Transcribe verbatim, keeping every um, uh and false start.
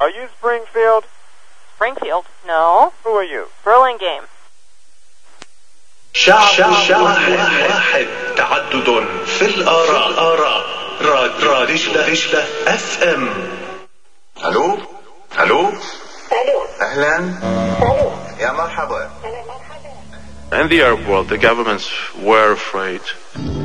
Are you Springfield? Springfield? No. Who are you? Burlingame. شعب شعب واحد تعدد في الآراء الآراء راد رادشلة رشلة اف ام. الو الو الو اهلا الو يا مرحبا. In the Arab world, the governments were afraid.